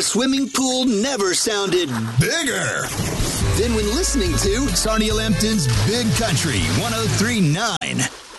swimming pool never sounded bigger than when listening to Sarnia Lambton's Big Country 103.9.